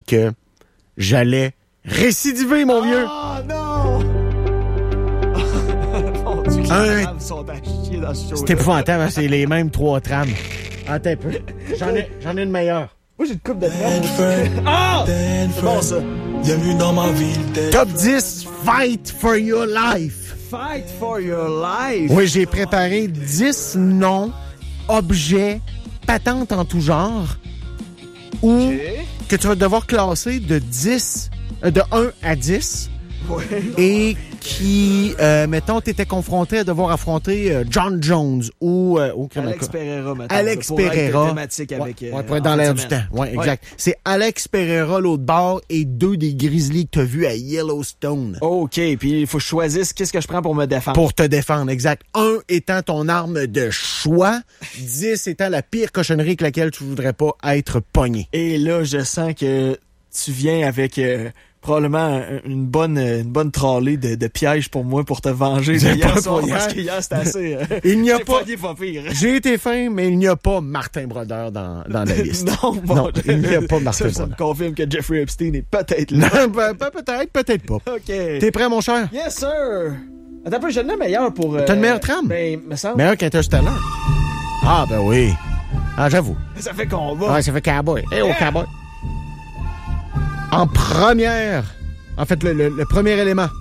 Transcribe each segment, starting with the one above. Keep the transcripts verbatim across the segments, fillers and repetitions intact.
que j'allais récidiver, mon vieux. Oh non! Mon Dieu, les Un... trames sont à chier dans ce show-là. C'est épouvantable, hein? C'est les mêmes trois trames. Attends un peu. J'en ai, j'en ai une meilleure. Moi, j'ai une coupe de trames. Ah! C'est bon, ça. Bienvenue dans ma ville. Top dix, Fight for your life. Fight for your life. Oui, j'ai préparé dix noms, objets, patentes en tout genre, ou Okay. que tu vas devoir classer de dix, euh, de un à dix, Ouais. et qui, euh, mettons, t'étais confronté à devoir affronter euh, John Jones ou... Euh, ou Alex Pereira, maintenant. Alex pour être Pereira. thématique avec... Ouais, euh, ouais, pour être en dans l'air fin de du temps. semaine. Ouais, exact. C'est Alex Pereira, l'autre bord, et deux des Grizzlies que t'as vus à Yellowstone. OK, puis il faut que je choisisse qu'est-ce que je prends pour me défendre. Pour te défendre, exact. Un étant ton arme de choix, dix étant la pire cochonnerie avec laquelle tu voudrais pas être pogné. Et là, je sens que tu viens avec euh, probablement une bonne une bonne trolley de, de pièges pour moi pour te venger de J'ai hier pas soir, pour parce hier. que hier, c'était assez... euh, Il n'y a j'ai pas... pogné pas pire. J'ai été fin, mais il n'y a pas Martin Brodeur dans, dans la liste. non, bon, Non, il n'y a pas Martin ça, ça me Brodeur. confirme que Jeffrey Epstein est peut-être là. Non, ben, ben, peut-être, peut-être pas. OK. T'es prêt, mon cher? Yes, sir! Attends un peu, j'ai le meilleur pour... euh, T'as une meilleure trame? Ben, me semble. Meilleur qu'Interstellar. Ah, ben oui. Ah, j'avoue. Ça fait combat. Ouais, ça fait cowboy. Eh, oh, cowboy. En première, en fait, le, le, le premier élément.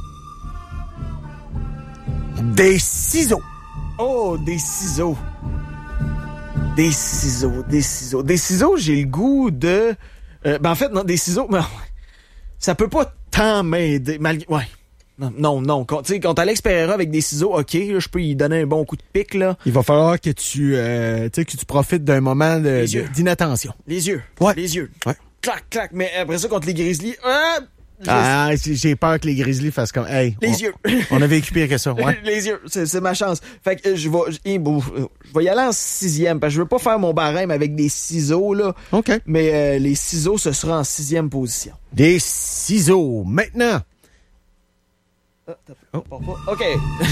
Des ciseaux. Oh, des ciseaux. Des ciseaux, des ciseaux. Des ciseaux, j'ai le goût de... Euh, ben, en fait, non, des ciseaux, mais ça peut pas tant m'aider. Malgré... Ouais. Non, non, non. Quand, tu sais, quand Alex Pereira avec des ciseaux, OK, là, je peux y donner un bon coup de pic, là. Il va falloir que tu, euh, tu sais, que tu profites d'un moment de, Les yeux. de- d'inattention. Les yeux. Ouais. Les yeux. Ouais. Clac, clac. Mais après ça, contre les Grizzlies, ah, je- Ah, j'ai j'ai peur que les Grizzlies fassent comme, hey. les on, yeux. On a vécu pire que ça, ouais. Les yeux, c'est, c'est ma chance. Fait que euh, je vais, je, eh, bon, euh, je vais y aller en sixième, parce que je veux pas faire mon barème avec des ciseaux, là. OK. Mais euh, les ciseaux, ce sera en sixième position. Des ciseaux. Maintenant. Ah, t'as pas- pas- pas- OK.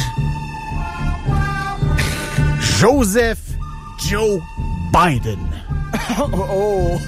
Joseph Joe Biden. oh, oh.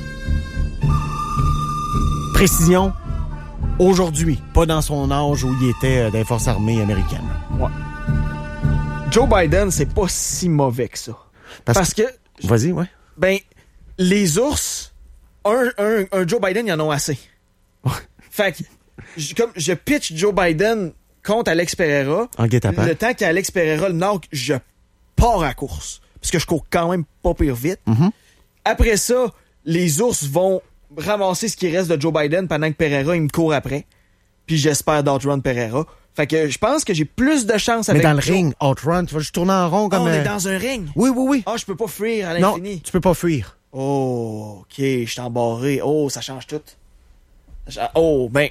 Précision. Aujourd'hui, pas dans son âge où il était euh, dans les forces armées américaines. Ouais. Joe Biden, c'est pas si mauvais que ça. Parce, Parce que, que... Vas-y, ouais. ben, les ours, un, un, un Joe Biden, ils en ont assez. Fait que, je, comme je pitch Joe Biden contre Alex Pereira, En guet-apens. le temps qu'Alex Pereira le knock, je pars à course. Parce que je cours quand même pas pire vite. Mhm. Après ça, les ours vont ramasser ce qui reste de Joe Biden pendant que Pereira, il me court après. Puis j'espère d'outrun Pereira. Fait que je pense que j'ai plus de chance Mais avec dans le Joe. ring, outrun, tu vas juste tourner en rond Ah, comme... on est euh, dans un ring. Oui, oui, oui. Ah, je peux pas fuir à Non, l'infini. tu peux pas fuir. Oh, OK, je suis embarré. Oh, ça change tout. Ça- Oh, ben...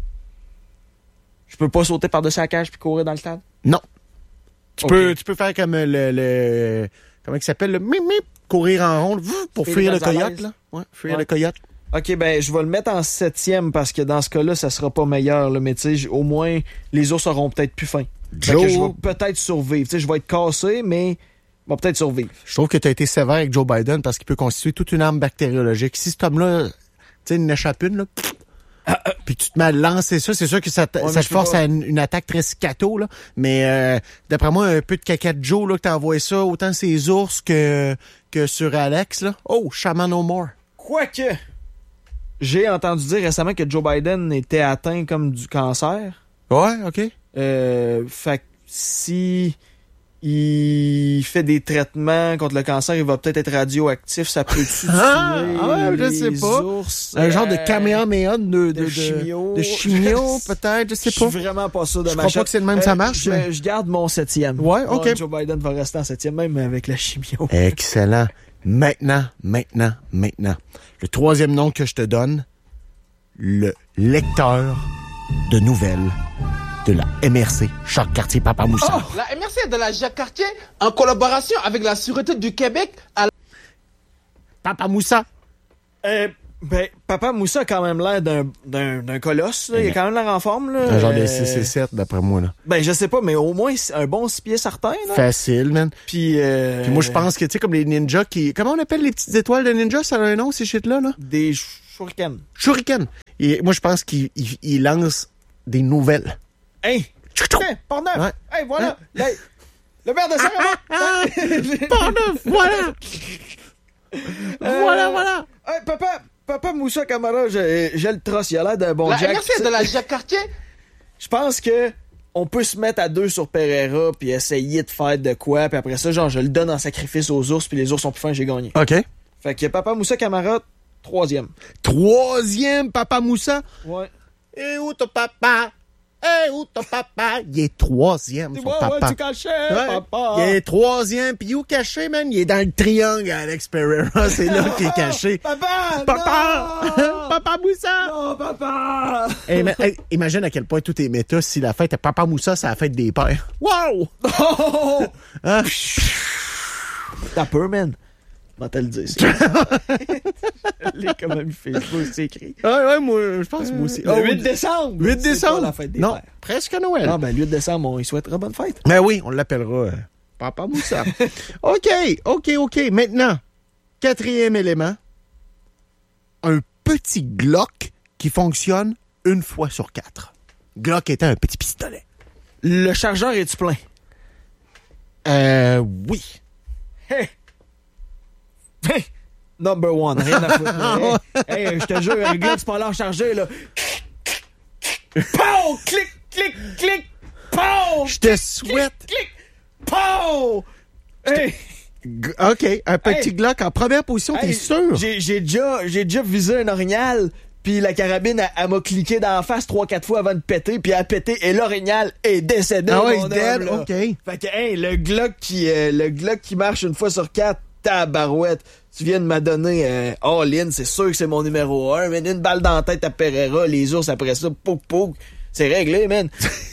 Je peux pas sauter par-dessus la cage puis courir dans le stade? Non. Tu, Ok. peux, tu peux faire comme le... le comment il s'appelle? Le mip mip. Courir en rond vuf, pour Fuir fuir le Gonzalez. coyote, là. Ouais, fuir Ouais. le coyote. OK, ben, je vais le mettre en septième parce que dans ce cas-là, ça sera pas meilleur, là. Mais tu sais, j- au moins, les ours auront peut-être plus faim. Fait Joe- que je vais peut-être survivre. Tu sais, je vais être cassé, mais je vais peut-être survivre. Je trouve que tu as été sévère avec Joe Biden parce qu'il peut constituer toute une arme bactériologique. Si cet homme-là, tu sais, il n'échappe une, là, puis tu te mets à lancer ça, c'est sûr que ça te, Ouais, mais ça je te peux force pas. à une, une attaque très scato, là. Mais euh, d'après moi, un peu de caca de Joe, là, que t'as envoyé ça, autant ses ours que, que sur Alex, là. Oh, Shaman No More. Quoique, j'ai entendu dire récemment que Joe Biden était atteint comme du cancer. Ouais, OK. Euh, fait que si il fait des traitements contre le cancer, il va peut-être être radioactif. Ça peut tuer Ah, ah, je sais les pas. ours. Un genre de euh, Kamehameha de, de, de de, chimio. de chimio, peut-être, je sais Je pas. suis vraiment pas sûr de Je ma crois shot. pas que c'est le même, ça marche, Je, mais- je garde mon septième. Ouais, ok. Joe Biden va rester en septième, même avec la chimio. Excellent. Maintenant, maintenant, maintenant. Le troisième nom que je te donne, le lecteur de nouvelles de la M R C Jacques-Cartier Papa Moussa. Oh, la M R C de la Jacques-Cartier, en collaboration avec la Sûreté du Québec, à la... Papa Moussa. Euh, ben, Papa Moussa a quand même l'air d'un, d'un, d'un colosse. Là. Il a quand même l'air en forme. Là. Un genre de Euh, six et sept, d'après moi, là. Ben, je sais pas, mais au moins c'est un bon six pieds certain. Là. Facile, man. Puis, euh, Puis moi, je pense que, tu sais, comme les ninjas qui... Comment on appelle les petites étoiles de ninja? Ça a un nom, ces shit-là, là? Des... Je Shuriken. Shuriken. Et moi, je pense qu'il il, il lance des nouvelles. Hey! Hey, Portneuf! Ouais. Hey, voilà! Le, le maire de Saint-Raymond! Portneuf, voilà! Euh, Voilà, voilà! Hey, papa, papa Moussa Camara, je, je le trosse, il a l'air d'un bon La Jack. M R C de la Jacques Cartier. Je pense que on peut se mettre à deux sur Pereira puis essayer de faire de quoi, puis après ça, genre, je le donne en sacrifice aux ours, puis les ours sont plus fins, j'ai gagné. OK. Fait que papa Moussa Camara, troisième. Troisième, Papa Moussa. Ouais. Et où ton papa? Et où ton papa? Il est troisième, son Ouais, papa. ouais, tu cachais, Ouais. papa. Il est troisième, puis où caché, man? Il est dans le triangle, Alex Pereira. C'est là qu'il est caché. Papa! Papa! Non! Papa Moussa! Non, papa! Hey, mais, hey, imagine à quel point tout est méta si la fête est Papa Moussa, c'est la fête des pères. Wow! Oh! Hein? T'as peur, man? Va te le dire. C'est l'ai quand même Facebook, c'est écrit. Ouais, ouais, moi, je pense moi aussi. Le Oh, huit décembre! huit C'est décembre? pas la fête des Non, pères. presque à Noël. Ah, ben, le huit décembre, on lui souhaitera bonne fête. Ben oui, on l'appellera euh, Papa Moussa. OK, OK, OK. Maintenant, quatrième élément, un petit Glock qui fonctionne une fois sur quatre. Glock étant un petit pistolet. Le chargeur est-tu plein? Euh, oui. Hey! Hey! Number one, rien à foutre. là. Hey, hey, je te jure, un gars, c'est pas là en charger, là. Pow! Clic, clic, clic! Pow! Je te souhaite. Clic! Pow! Hey! G- OK, un petit Hey. Glock en première position, Hey, t'es sûr? J'ai, j'ai déjà, j'ai déjà visé un orignal, puis la carabine, elle, elle m'a cliqué dans la face trois quatre fois avant de péter, puis elle a pété, et l'orignal est décédé. Ah ouais, mon il est dead, homme, là. OK. Fait que, hey, le Glock qui, euh, le Glock qui marche une fois sur quatre, tabarouette. Tu viens de m'adonner euh, all-in, c'est sûr que c'est mon numéro un, mais une balle dans la tête à Pereira, les ours après ça, pouk pouk, c'est réglé, man.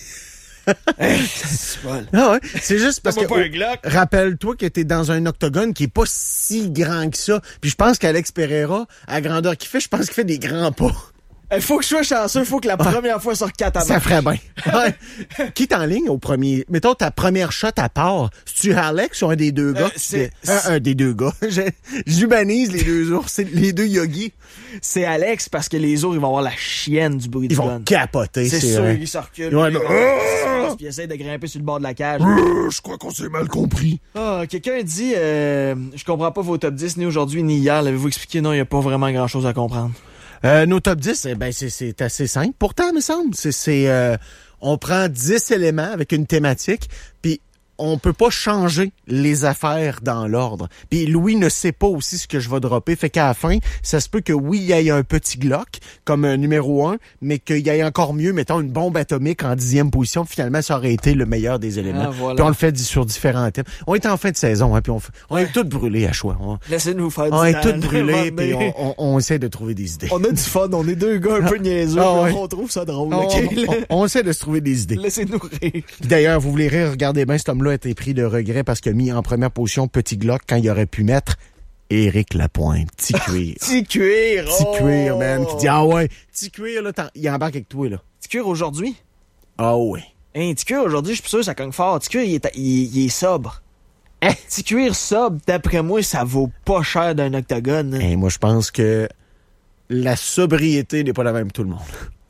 Hey, c'est pas... Ah ouais, c'est juste parce que... Donne-moi pas un Glock. Rappelle-toi que t'es dans un octogone qui est pas si grand que ça. Puis je pense qu'Alex Pereira, à la grandeur qu'il fait, je pense qu'il fait des grands pas. Il faut que je sois chanceux, il faut que la première fois sur quatre, elle Ça marche. ferait bien. Ouais. Qui est en ligne au premier? Mettons ta première shot à part. C'est-tu Alex ou un des deux gars? Euh, qui c'est- fait- un, un des deux gars. Je- J'humanise les deux ours, c'est les deux yogis. C'est Alex parce que les ours, ils vont avoir la chienne du bruit Ils du vont gun. capoter. C'est c'est sûr, vrai. ils se reculent. Ils vont puis, être- euh, puis ils essayent de grimper sur le bord de la cage. Euh, Je crois qu'on s'est mal compris. Ah, quelqu'un dit, euh, je comprends pas vos top dix, ni aujourd'hui, ni hier. L'avez-vous expliqué? Non, il n'y a pas vraiment grand-chose à comprendre. Euh, nos top dix, eh ben, c'est, c'est assez simple. Pourtant, il me semble, c'est, c'est euh, on prend dix éléments avec une thématique, puis on peut pas changer les affaires dans l'ordre. Puis Louis ne sait pas aussi ce que je vais dropper, fait qu'à la fin, ça se peut que oui, il y ait un petit Glock comme un numéro un, mais qu'il y ait encore mieux, mettons, une bombe atomique en dixième position. Finalement, ça aurait été le meilleur des éléments. Ah, voilà. Puis on le fait di- sur différents thèmes. On est en fin de saison, hein, puis on, fait- on est tous brûlés à choix. On, Laissez-nous faire du on est temps, tous là, brûlés, moment puis donné. on, on, on essaie de trouver des idées. On a du fun, on est deux gars un peu niaiseux, Ah, puis ouais. on trouve ça drôle. On, ok? on- on essaie de se trouver des idées. Laissez-nous rire. Puis d'ailleurs, vous voulez rire, regardez bien, cet homme-là a été pris de regret parce qu'il a mis en première position Petit Glock quand il aurait pu mettre Éric Lapointe. Petit cuir. Petit cuir. Petit oh! cuir, man. Qui dit, ah ouais, petit cuir, là, t'en- il embarque avec toi, là. Petit cuir aujourd'hui? Ah ouais. Hein, petit cuir aujourd'hui, je suis sûr que ça cogne fort. Petit cuir, il est, il, il est sobre. Hein? Petit cuir sobre, d'après moi, ça vaut pas cher d'un octogone. hein. Et moi, je pense que la sobriété n'est pas la même pour tout le monde.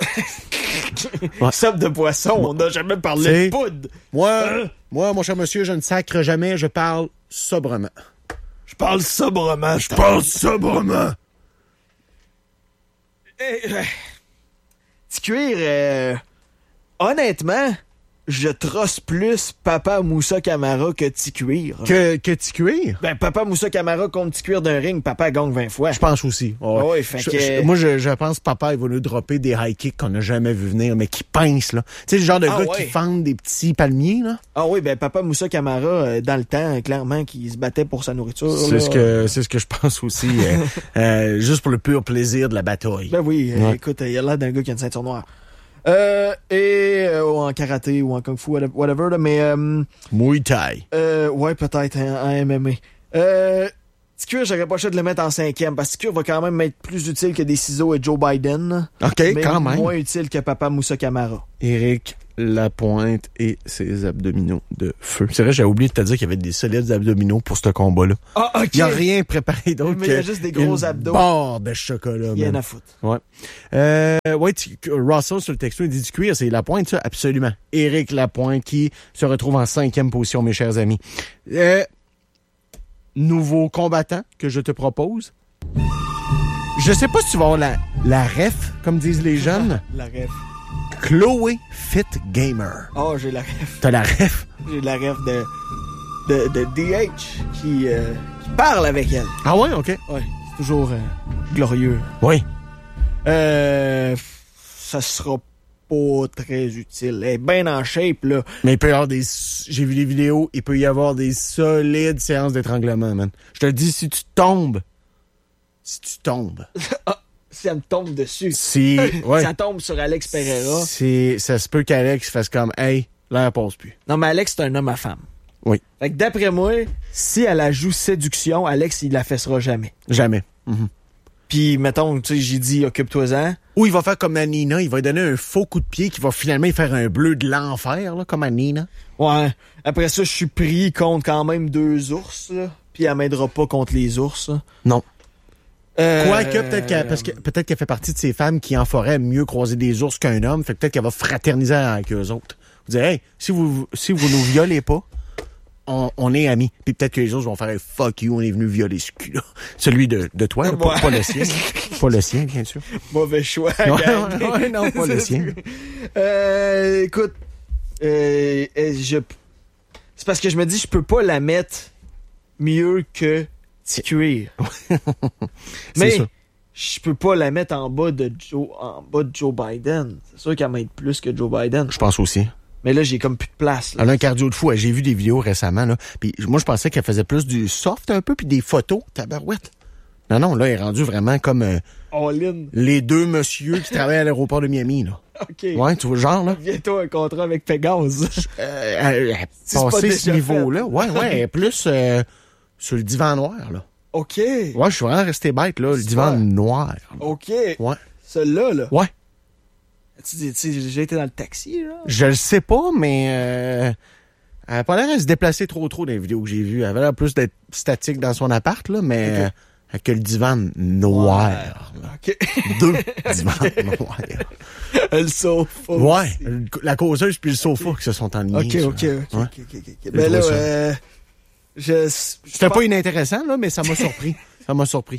Ouais. Sobre de poisson, on n'a jamais parlé C'est- de poudre. Moi, moi, mon cher monsieur, je ne sacre jamais, je parle sobrement. Je parle sobrement. Je parle sobrement. Eh, euh, Petit cuir, euh, honnêtement, je trosse plus Papa Moussa Camara que Petit cuir. Que, que petit cuir? Ben, Papa Moussa Camara contre Petit cuir d'un ring, Papa gagne vingt fois. Je pense aussi. Ouais. Ah ouais, fait Je- que- je- moi, je, je pense que papa, il va nous dropper des high kicks qu'on n'a jamais vu venir, mais qui pincent, là. Tu sais, le genre de Ah gars ouais. qui fendent des petits palmiers, là. Ah oui, ben Papa Moussa Camara, euh, dans le temps, clairement, qui se battait pour sa nourriture. C'est là. ce que, c'est ce que je pense aussi. euh, euh, juste pour le pur plaisir de la bataille. Ben oui, euh, Ouais. écoute, il a l'air d'un gars qui a une ceinture noire. Euh, et euh, ou en karaté ou en kung fu, whatever, là, mais euh, Muay Thai. euh, ouais, peut-être en, en M M A. Euh, Petit cuir, j'aurais pas le choix de le mettre en cinquième, parce que Petit cuir va quand même être plus utile que des ciseaux et Joe Biden. OK, mais quand même. moins utile que Papa Moussa Camara. Éric Lapointe et ses abdominaux de feu. C'est vrai, j'ai oublié de te dire qu'il y avait des solides abdominaux pour ce combat-là. Ah, OK. Il n'y a rien préparé d'autre Mais il y a que juste des gros une abdos. barre de chocolat. Il y en man. a foutre. Ouais. Euh, ouais, tu- Russell sur le texto, il dit du cuir, c'est Lapointe, ça? Absolument. Éric Lapointe qui se retrouve en cinquième position, mes chers amis. Euh, nouveau combattant que je te propose. Je sais pas si tu vas avoir la, la ref, comme disent les jeunes. La ref. Chloé Fit Gamer. Oh, j'ai la ref. T'as la ref? J'ai la ref de, de, de D H qui, euh, qui parle avec elle. Ah ouais, OK. Ouais, c'est toujours euh, glorieux. Oui. Euh, ça sera pas très utile. Elle est bien en shape, là. Mais il peut y avoir des... J'ai vu des vidéos, il peut y avoir des solides séances d'étranglement, man. Je te le dis, si tu tombes, si tu tombes, Si elle me tombe dessus. si... Ouais. Ça tombe sur Alex Pereira. C'est, ça se peut qu'Alex fasse comme, hey, l'air passe plus. Non, mais Alex, c'est un homme à femme. Oui. Fait que d'après moi, si elle a joue séduction, Alex, il la fessera jamais. Jamais. Mhm. Puis, mettons, tu sais, j'ai dit, occupe-toi-en. Ou il va faire comme à Nina, il va lui donner un faux coup de pied qui va finalement lui faire un bleu de l'enfer, là, comme à Nina. Ouais. Après ça, je suis pris contre quand même deux ours, là. Puis elle m'aidera pas contre les ours. là. Non. Euh, Quoique, peut-être qu'elle, parce que, peut-être qu'elle fait partie de ces femmes qui en forêt aiment mieux croiser des ours qu'un homme, fait que peut-être qu'elle va fraterniser avec eux autres. Vous dire, hey, si vous, si vous nous violez pas, on, on est amis. Puis peut-être que les autres vont faire, hey, fuck you, on est venu violer ce cul-là. Celui de, de toi, là, pas, pas le sien. Pas le sien, bien sûr. Mauvais choix. Ouais, gang. ouais, ouais, non, pas le sien. Euh, écoute, euh, euh, je, c'est parce que je me dis, je peux pas la mettre mieux que T-Cuir. Mais ça. je peux pas la mettre en bas de Joe, en bas de Joe Biden. C'est sûr qu'elle m'aide plus que Joe Biden. Je pense aussi. Mais là, j'ai comme plus de place. Là. Elle a un cardio de fou. J'ai vu des vidéos récemment, là. Puis moi, je pensais qu'elle faisait plus du soft un peu, puis des photos, tabarouette. Non, non, là, elle est rendue vraiment comme euh, All in. les deux messieurs qui travaillent à l'aéroport de Miami, là. OK. Ouais, tu vois le genre, là? Bientôt un contrat avec Pégase. Euh, elle, elle a Si c'est pas passé déjà ce niveau-là. Ouais, ouais, elle est plus euh, sur le divan noir, là. OK. Ouais, je suis vraiment resté bête, là, le C'est divan vrai. noir. là. OK. Ouais. Celui-là, là. Ouais. Tu dis, tu sais, j'ai déjà été dans le taxi, là. Je le sais pas, mais euh, elle a pas l'air de se déplacer trop trop dans les vidéos que j'ai vues. Elle avait l'air plus d'être statique dans son appart, là, mais Ok. euh, avec le divan noir. là. OK. Deux divans noirs. Le sofa. Ouais, la causeuse puis le sofa qui se sont enlignés. OK, ça. OK, OK, Ouais. OK, OK, OK. Ben là, trouvé ça. euh, je... C'était pas inintéressant, là, mais ça m'a surpris. Ça m'a surpris.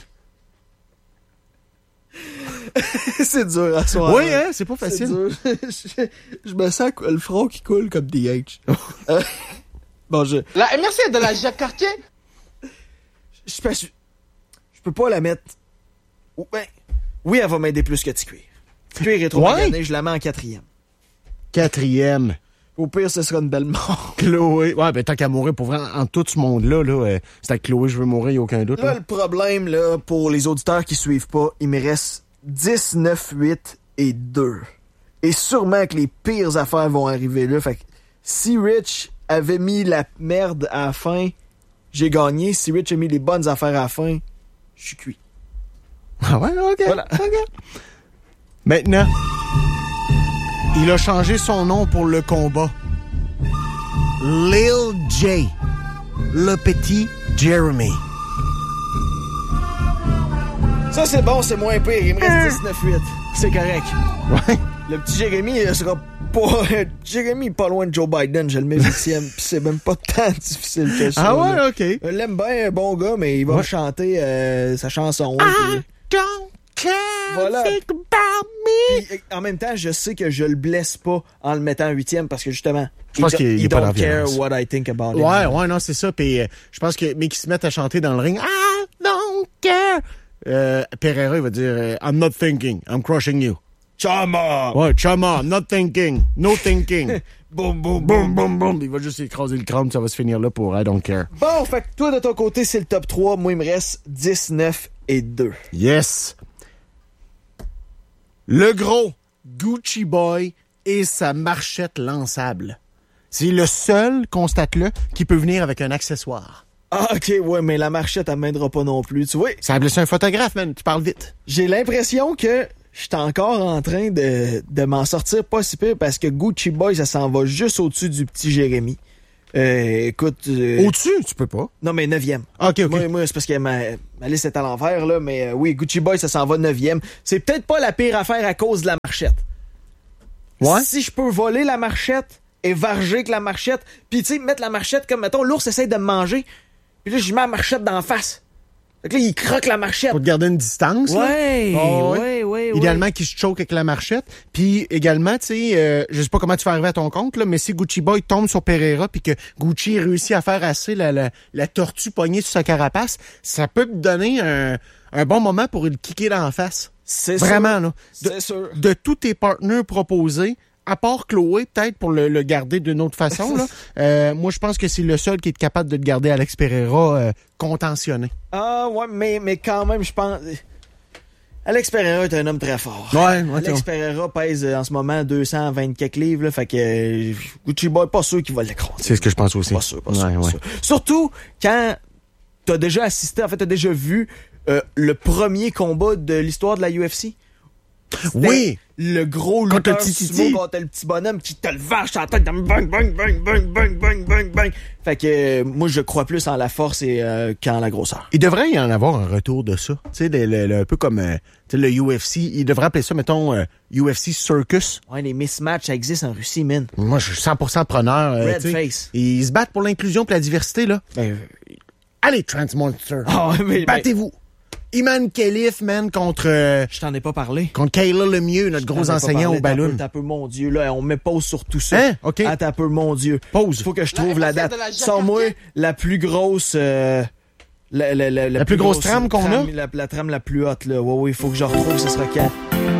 C'est dur à soir. Oui, hein, c'est pas C'est facile. dur. je, je me sens le front qui coule comme D H. Euh, bon, je... La M R C de la Jacques Cartier. Je, je, je, je peux pas la mettre... Ou- Ben, oui, elle va m'aider plus que T-Cuir. T-Cuir est trop Ouais. magané, je la mets en quatrième. Quatrième. Au pire, ce sera une belle mort. Chloé. Ouais, ben tant qu'à mourir, pour vrai, en tout ce monde-là, là, euh, c'est avec Chloé, je veux mourir, il n'y a aucun doute. Là, Là. le problème, là, pour les auditeurs qui suivent pas, il me reste dix, neuf, huit et deux. Et sûrement que les pires affaires vont arriver là. Fait que si Rich avait mis la merde à la fin, j'ai gagné. Si Rich a mis les bonnes affaires à la fin, je suis cuit. Ah ouais, OK. Voilà. OK. Maintenant, il a changé son nom pour le combat. Lil J. Le petit Jeremy. Ça, c'est bon, c'est moins pire. Il me reste dix, neuf, huit. C'est correct. Ouais. Le petit Jérémy, il sera pas... Jérémy est pas loin de Joe Biden. Je le mets huitième. Pis c'est même pas tant difficile que ça. Ah ouais, là. OK. Je l'aime bien, un bon gars, mais il va Ouais. chanter euh, sa chanson. I puis- don't care. Voilà. Think about me. Puis, en même temps, je sais que je le blesse pas en le mettant huitième parce que justement, Je pense he qu'il do- y a he pas don't dans la care violence. what I think about him. Ouais, ouais, non, c'est ça. Puis euh, je pense que, mais qu'ils se mettent à chanter dans le ring, I don't care. Euh, Pereira, il va dire, euh, I'm not thinking, I'm crushing you. Chama! Ouais, chama, I'm not thinking, no thinking. Boum, boum, Boum, boum, boum. Il va juste écraser le crâne, ça va se finir là pour I don't care. Bon, fait que toi, de ton côté, c'est le top trois. Moi, il me reste dix, neuf et deux. Yes. Le gros Gucci Boy et sa marchette lançable. C'est le seul, constate-le, qui peut venir avec un accessoire. Ah, ok, ouais, mais la marchette, elle m'aidera pas non plus. Tu vois, Ça a blessé un photographe, man. Tu parles vite. j'ai l'impression que j'étais encore en train de, de m'en sortir pas si pire parce que Gucci Boy, ça s'en va juste au-dessus du petit Jérémy. Euh, écoute... Euh, Au-dessus, tu peux pas. non, mais neuvième. OK, OK. Moi, moi c'est parce que ma, ma liste est à l'envers, là, mais euh, oui, Gucci Boy, ça s'en va neuvième. C'est peut-être pas la pire affaire à cause de la marchette. Ouais. Si je peux voler la marchette et varger avec la marchette, puis tu sais, mettre la marchette comme, mettons, l'ours essaie de me manger, puis là, je mets la marchette d'en face. Fait que là, il croque la marchette. Pour te garder une distance. là. Ouais, Ah ouais. ouais, ouais, Idéalement, qu'il se choque avec la marchette. Puis également, tu sais, euh, je sais pas comment tu vas arriver à ton compte, là, mais si Gucci Boy tombe sur Pereira puis que Gucci réussit à faire assez la, la, la tortue poignée sur sa carapace, ça peut te donner un, un bon moment pour le kicker dans la face. C'est Vraiment, sûr. là. De, C'est sûr. de tous tes partenaires proposés, à part Chloé, peut-être pour le, le garder d'une autre façon, là, euh, moi, je pense que c'est le seul qui est capable de te garder Alex Pereira euh, contentionné. Ah, ouais, mais, mais quand même, je pense... Alex Pereira est un homme très fort. Ouais, ouais, Alex t'as- Pereira pèse euh, en ce moment deux cent vingt quelques livres, là, fait que euh, Gucci Boy, pas sûr qu'il va l'écraser. C'est ce que je pense aussi. Pas sûr, pas sûr, Ouais, pas ouais. sûr. Surtout quand t'as déjà assisté, en fait, t'as déjà vu euh, le premier combat de l'histoire de la U F C. C'était Oui! Le gros Contre lutteur le petit sumo Titi. contre le petit bonhomme qui te le vache sur la tête, bang, bang, bang, bang, bang, bang, bang, bang. Fait que euh, moi, je crois plus en la force et euh, qu'en la grosseur. Il devrait y en avoir un retour de ça. Tu sais, le- le- le- un peu comme euh, tu sais, le U F C. Il devrait appeler ça, mettons, euh, U F C Circus. Ouais, les mismatchs, ça existe en Russie, man. Moi, je suis cent pour cent preneur. euh, Red tu sais. face. Ils se battent pour l'inclusion et la diversité, là. Ben, Allez, Trans Monster. ah, ouais, mais, ben, Battez-vous. Iman Khalif, man, contre, euh, je t'en ai pas parlé. contre Kayla Lemieux, notre gros T'en ai pas enseignant parlé. au ballon. T'as peu, mon Dieu, là, on met pause sur tout ça. Hein? OK. Attends un peu, mon Dieu. Pause. Faut que je La trouve la M R C date. de la Jacques Sors-moi Cartier. la plus grosse... euh, la, la, la, La plus grosse trame qu'on a? La, la trame la plus haute, là. Ouais, ouais, il faut que je retrouve, ce sera quand?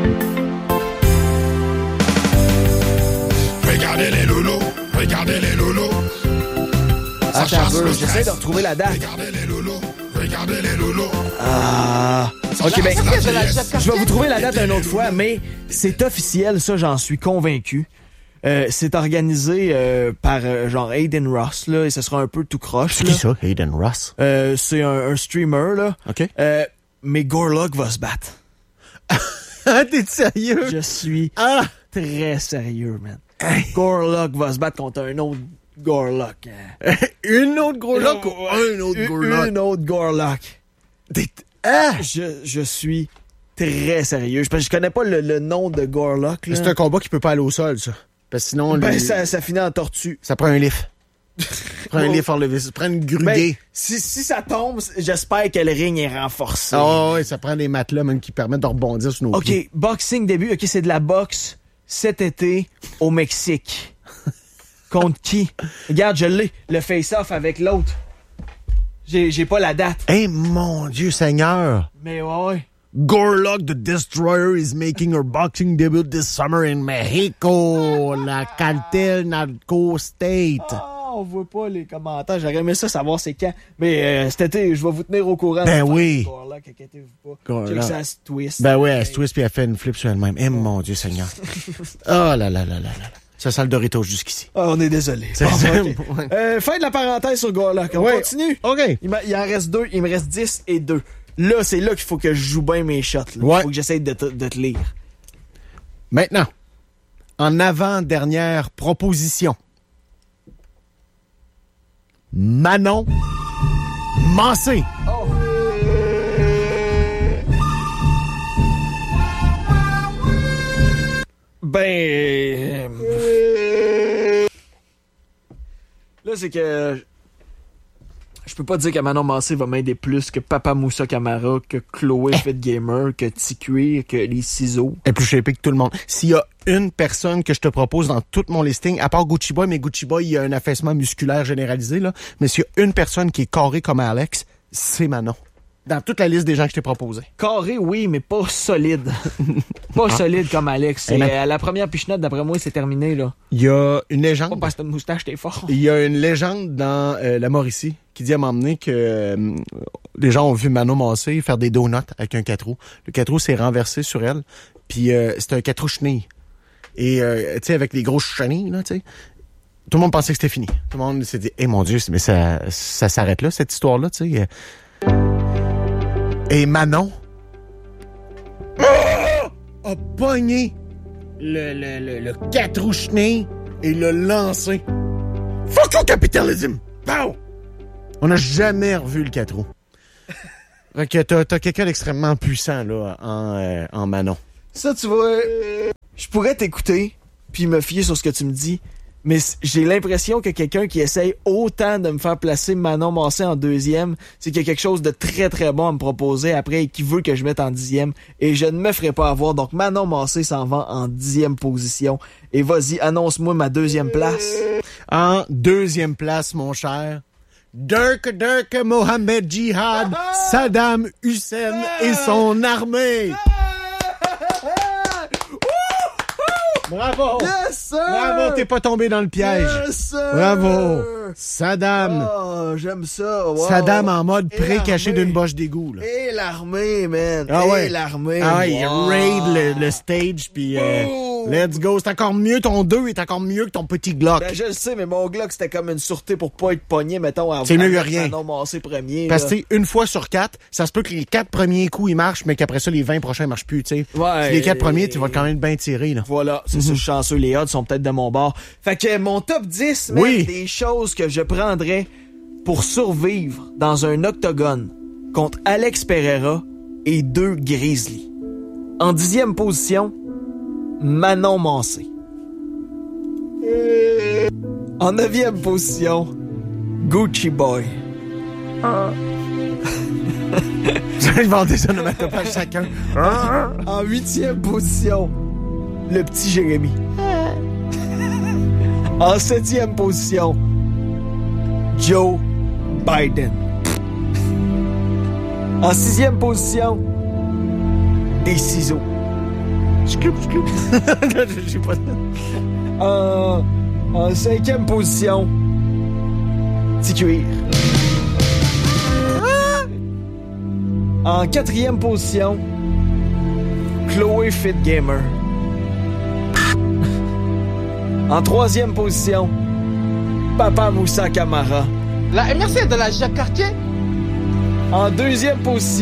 Regardez les loulous, regardez les loulous. Ça Attends un chasse peu, le j'essaie stress. de retrouver la date. Regardez les loulous, regardez les loulous. Ah... Ça Ok, chasse ben, la de la vieillesse. Jacques je vais vous trouver la date une autre fois, mais c'est officiel, ça, j'en suis convaincu. Euh, c'est organisé euh, par euh, genre Aiden Ross, là, et ce sera un peu tout croche. C'est là. qui ça, Hayden Ross? Euh, c'est un, un streamer, là. OK. Euh, mais Gorlock va se battre. Ah, t'es sérieux? Je suis Ah! très sérieux, man. Gorlock va se battre contre un autre Gorlock. hein. Une autre Gorlock ou un autre Une- Gorlock? Une autre Gorlock. T'es- Ah! Je, je suis très sérieux. Je, je connais pas le, le nom de Gorlock, là. C'est un combat qui peut pas aller au sol, ça. Parce que sinon, Ben, lui- ça, ça finit en tortue. ça prend un lift. Ça prend un Bon. lift hors levé. Ça prend une Ben, gruguée. si, si ça tombe, j'espère que le ring est renforcé. Ah ouais, ça prend des matelas même qui permettent de rebondir sur nos OK, pieds. boxing début. OK, c'est de la boxe cet été au Mexique. Contre qui? Regarde, je l'ai. Le face-off avec l'autre. J'ai, j'ai pas la date. Eh mon Dieu Seigneur! Mais ouais, ouais. Gorlock the Destroyer is making her boxing debut this summer in Mexico, la cartel Narco State. Ah, on voit pas les commentaires. J'aurais aimé ça savoir c'est quand. Mais euh, cet été, je vais vous tenir au courant. Ben oui. Gorlock, inquiétez-vous pas. Gorlock. Check ça, elle se twist. Ben ouais, elle se twist puis elle fait une flip sur elle-même. Eh mon Dieu Seigneur. Oh là là là là là là. Ça sent le Doritos jusqu'ici. Ah, on est désolé. C'est Bon, ça. ok. Euh, fin de la parenthèse sur Gorlock. On Ouais. continue? OK. Il, m'a- il en reste deux. Il me reste dix et deux. Là, c'est là qu'il faut que je joue bien mes shots. Il Ouais. faut que j'essaye de, te- de te lire. Maintenant, en avant-dernière proposition. Manon Massé. Ben... euh, Là, c'est que... Je peux pas dire que Manon Massé va m'aider plus que Papa Moussa Camara, que Chloé Fit Gamer, que T-Cuir, que les ciseaux. Elle est plus shapée que tout le monde. S'il y a une personne que je te propose dans tout mon listing, à part Gucci Boy, mais Gucci Boy, il y a un affaissement musculaire généralisé, là. Mais s'il y a une personne qui est carrée comme Alex, c'est Manon. Dans toute la liste des gens que je t'ai proposé. Carré, oui, mais pas solide. pas solide comme Alex. Eh C'est, ben- à la première pichenette, d'après moi, c'est terminé, là. Il y a une Pas légende. parce que t'as une moustache, t'es fort. Il y a une légende dans euh, la Mauricie qui dit à m'emmener que euh, les gens ont vu Manon Massé faire des donuts avec un quatre roues. Le quatre roues s'est renversé sur elle, puis euh, c'était un quatre roues chenille. Et euh, tu sais, avec les grosses chenilles, là, tu sais, tout le monde pensait que c'était fini. Tout le monde s'est dit, eh mon Dieu, mais ça, ça s'arrête là, cette histoire-là, tu sais. Et Manon a pogné le, le, le, le quatre roues chenille et l'a lancé. Fuck you, capitalisme! Pow! On n'a jamais revu le quatre roues. Fait que t'as, t'as quelqu'un d'extrêmement puissant, là, en, euh, en Manon. Ça, tu vois, je pourrais t'écouter puis me fier sur ce que tu me dis, mais j'ai l'impression que quelqu'un qui essaye autant de me faire placer Manon Massé en deuxième, c'est qu'il y a quelque chose de très très bon à me proposer après et qui veut que je mette en dixième, et je ne me ferai pas avoir. Donc Manon Massé s'en va en dixième position. Et vas-y, annonce-moi ma deuxième place. En deuxième place, mon cher, Dirk Dirk Mohamed Jihad, Saddam Hussein et son armée. Bravo! Yes, sir! Bravo, t'es pas tombé dans le piège. Yes, sir! Bravo! Saddam. Oh, j'aime ça. Wow. Saddam en mode Et pré caché l'armée. d'une boche d'égout, là. Et l'armée, man. Ah Et ouais. l'armée. Ah ouais, il Wow. raid le, le stage, puis euh, Oh. let's go. C'est encore mieux, ton deux est encore mieux que ton petit Glock. Ben, je le sais, mais mon Glock, c'était comme une sûreté pour pas être pogné, mettons, à C'est mieux que à- rien. Manon Massé premier. Parce que, là. tu sais, une fois sur quatre, ça se peut que les quatre premiers coups, ils marchent, mais qu'après ça, les vingt prochains marchent plus, tu sais. Ouais. Les quatre premiers, tu vas quand même bien tirer, là. Voilà, c'est ça, chanceux, les odds sont peut-être de mon bord. Fait que mon top dix, man, Oui. des choses que je prendrais pour survivre dans un octogone contre Alex Pereira et deux Grizzlies. En dixième position, Manon Massé. En neuvième position, Gucci Boy. Je vais vendre des onomatopées à chacun. En huitième position, le petit Jérémy. En septième position, Joe Biden. En sixième position, des ciseaux. Scoop, scoop. Je sais pas. En, en cinquième position, petit cuir. En quatrième position, Chloé Fit Gamer. En troisième position, Papa Moussa Camara. La M R C de la Jacques Cartier. En deuxième position,